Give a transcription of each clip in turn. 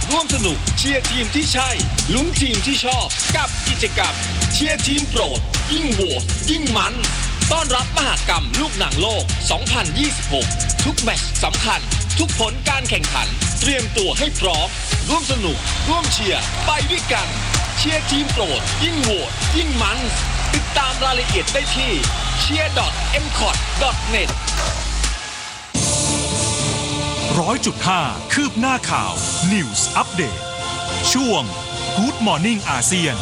ร่วมสนุกเชียร์ทีมที่ใช่ลุ้นทีมที่ชอบกับกิจกรรมเชียร์ทีมโปรดยิ่งโหวตยิ่งมันต้อนรับมหกรรมลูกหนังโลก 2026 ทุกแมตช์สำคัญทุกผลการแข่งขันเตรียมตัวให้พร้อมร่วมสนุกร่วมเชียร์ไปด้วยกันเชียร์ทีมโปรดยิ่งโหวตยิ่งมันติดตามรายละเอียดได้ที่ cheer.mcot.net 100.5 คืบหน้าข่าว News Update ช่วง Good Morning อาเซียน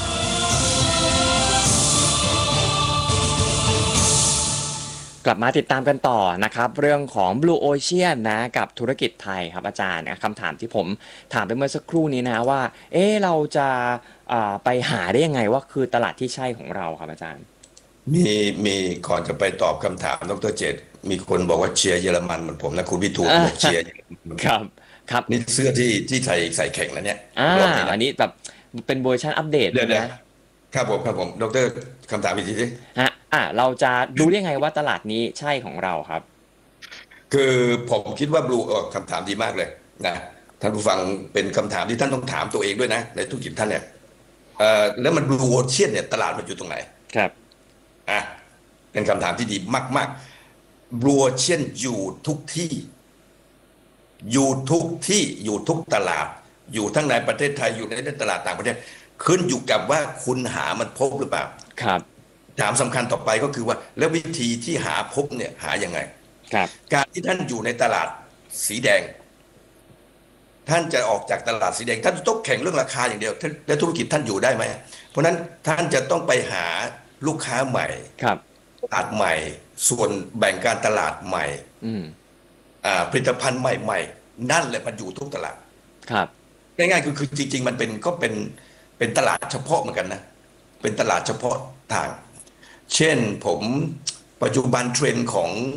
กลับมาติดตามกันต่อนะครับเรื่องของ Blue Ocean นะกับธุรกิจไทยครับอาจารย์คำถามที่ผมถามไปเมื่อสักครู่นี้นะว่าเราจะไปหาได้ยังไงว่าคือตลาดที่ใช่ของเราครับอาจารย์มีก่อนจะไปตอบคำถามดร.เจตมีคนบอกว่าเชียร์เยอรมันเหมือนผมนะคุณวิทูลบอกเชียร์ครับนี่เสื้อที่ใส่แข่งแล้วเนี่ยอันนี้แบบเป็นเวอร์ชันอัปเดตนะครับผมดร.คำถามอีกทีสิเราจะดูได้ไงว่าตลาดนี้ใช่ของเราครับคือผมคิดว่าคำถามดีมากเลยนะท่านผู้ฟังเป็นคำถามที่ท่านต้องถามตัวเองด้วยนะในธุรกิจท่านเนี่ยแล้วมัน Blue Ocean เนี่ยตลาดมันอยู่ตรงไหนครับเป็นคำถามที่ดีมากๆ Blue Ocean อยู่ทุกที่อยู่ทุกตลาดอยู่ทั้งในประเทศไทยอยู่ในตลาดต่างประเทศขึ้นอยู่กับว่าคุณหามันพบหรือเปล่าครับถามสำคัญต่อไปก็คือว่าแล้ววิธีที่หาพบเนี่ยหายังไงครับการที่ท่านอยู่ในตลาดสีแดงท่านจะออกจากตลาดสีแดงท่านต้องแข่งเรื่องราคาอย่างเดียวแล้วธุรกิจท่านอยู่ได้ไหมเพราะนั้นท่านจะต้องไปหาลูกค้าใหม่ครับตลาดใหม่ส่วนแบ่งการตลาดใหม่ผลิตภัณฑ์ใหม่ๆนั่นแหละมันอยู่ทุกตลาดครับง่ายๆคือจริงๆมันเป็นตลาดเฉพาะเหมือนกันนะเป็นตลาดเฉพาะทางเช่นผมปัจจุบันเทรนด์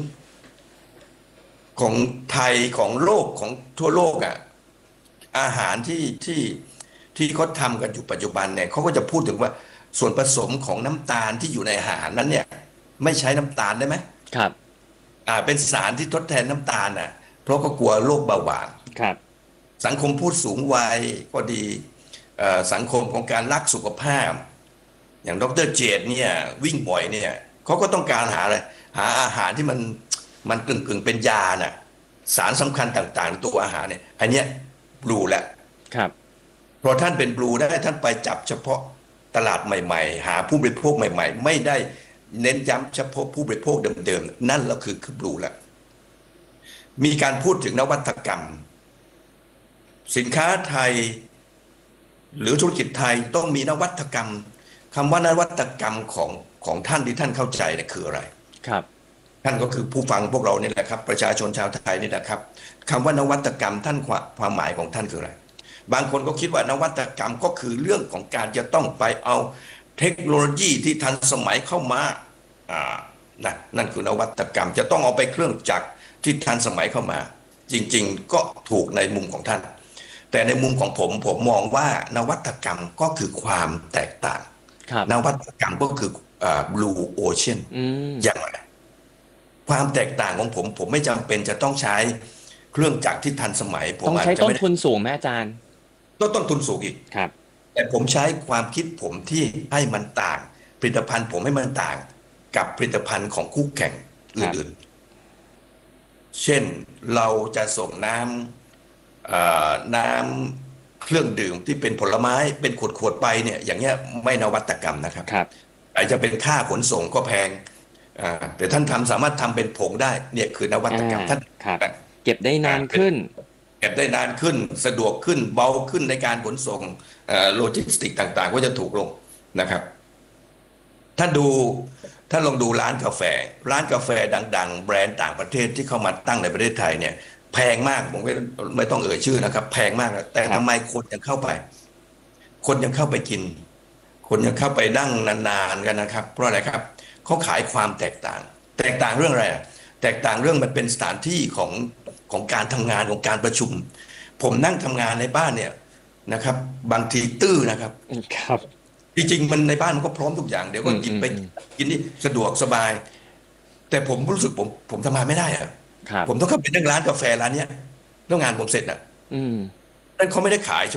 ของไทยของโลกของทั่วโลกอาหารที่เขาทำกันอยู่ปัจจุบันเนี่ยเขาก็จะพูดถึงว่าส่วนผสมของน้ำตาลที่อยู่ในอาหารนั้นเนี่ยไม่ใช้น้ำตาลได้ไหมครับเป็นสารที่ทดแทนน้ำตาลเพราะก็กลัวโรคเบาหวานครับสังคมผู้สูงวัยก็ดีสังคมของการรักสุขภาพอย่างดร.เจตเนี่ยวิ่งบ่อยเนี่ยเขาก็ต้องการหาอะไรหาอาหารที่มันกึ่งเป็นยาน่ะสารสำคัญต่างๆตัวอาหารเนี่ยอันเนี้ยบลูแล้วครับเพราะท่านเป็นบลูได้ท่านไปจับเฉพาะตลาดใหม่ๆหาผู้บริโภคใหม่ๆไม่ได้เน้นย้ำเฉพาะผู้บริโภคเดิมๆนั่นแหละคือบลูแล้วมีการพูดถึงนวัตกรรมสินค้าไทยหรือธุรกิจไทยต้องมีนวัตกรรมคำว่านวัตกรรมของท่านที่ท่านเข้าใจเนี่ยคืออะไรครับท่านก็คือผู้ฟังพวกเราเนี่ยแหละครับประชาชนชาวไทยนี่แหละครับคำว่านวัตกรรมท่านความหมายของท่านคืออะไรบางคนก็คิดว่านวัตกรรมก็คือเรื่องของการจะต้องไปเอาเทคโนโลยีที่ทันสมัยเข้ามานั่นคือนวัตกรรมจะต้องเอาไปเครื่องจักรที่ทันสมัยเข้ามาจริงๆก็ถูกในมุมของท่านแต่ในมุมของผมมองว่านวัตกรรมก็คือความแตกต่างนวัตกรรมก็คือBlue Ocean อย่างไรความแตกต่างของผมไม่จำเป็นจะต้องใช้เครื่องจักรที่ทันสมัยผมต้องใช้ต้นทุนสูงไหมอาจารย์ต้นทุนสูงอีกครับแต่ผมใช้ความคิดผมที่ให้มันต่างผลิตภัณฑ์ผมให้มันต่างกับผลิตภัณฑ์ของคู่แข่งอื่นๆเช่นเราจะส่งน้ำเครื่องดื่มที่เป็นผลไม้เป็นขวดไปเนี่ยอย่างเงี้ยไม่นวัตกรรมนะครับอาจจะเป็นค่าขนส่งก็แพงแต่ท่านสามารถทำเป็นผงได้เนี่ยคือนวัตกรรมท่านเก็บได้นานขึ้นสะดวกขึ้นเบาขึ้นในการขนส่งโลจิสติกต่างๆก็จะถูกลงนะครับท่านลองดูร้านกาแฟดังๆแบรนด์ต่างประเทศที่เข้ามาตั้งในประเทศไทยเนี่ยแพงมากผมไม่ต้องเอ่ยชื่อนะครับแพงมากแต่ทำไมคนยังเข้าไปกินคนยังเข้าไปนั่งนานๆกันนะครับเพราะอะไรครับเขาขายความแตกต่างเรื่องอะไรแตกต่างเรื่องมันเป็นสถานที่ของการทำงานของการประชุมผมนั่งทำงานในบ้านเนี่ยนะครับบางทีตื้อนะครับจริงๆมันในบ้านมันก็พร้อมทุกอย่างเดี๋ยวก็กินนี่สะดวกสบายแต่ผมรู้สึกผมทำงานไม่ได้ผมต้องเข้าไปนั่งร้านกาแฟร้านเนี้ยแล้วงานผมเสร็จนั่นเขาไม่ได้ขาย